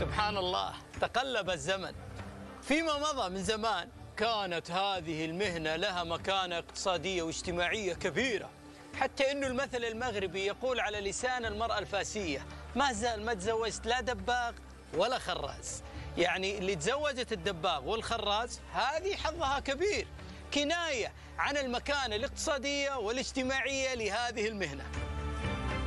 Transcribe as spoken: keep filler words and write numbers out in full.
سبحان الله، تقلب الزمن. فيما مضى من زمان كانت هذه المهنة لها مكانة اقتصادية واجتماعية كبيرة، حتى إنه المثل المغربي يقول على لسان المرأة الفاسية: ما زال ما تزوجت لا دباغ ولا خراز. يعني اللي تزوجت الدباغ والخراز هذه حظها كبير، كناية عن المكانة الاقتصادية والاجتماعية لهذه المهنة.